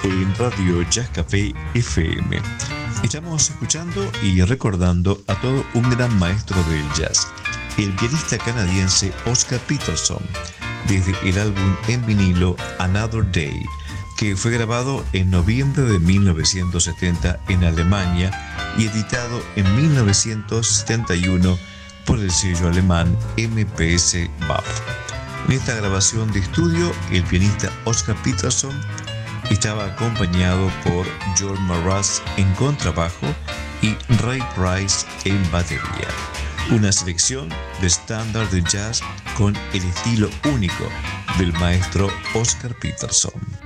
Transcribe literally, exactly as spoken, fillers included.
en Radio Jazz Café F M. Estamos escuchando y recordando a todo un gran maestro del jazz, el pianista canadiense Oscar Peterson, desde el álbum en vinilo Another Day, que fue grabado en noviembre de mil novecientos setenta en Alemania y editado en mil novecientos setenta y uno por el sello alemán M P S B A F. En esta grabación de estudio, el pianista Oscar Peterson estaba acompañado por George Marras en contrabajo y Ray Price en batería. Una selección de estándar de jazz con el estilo único del maestro Oscar Peterson.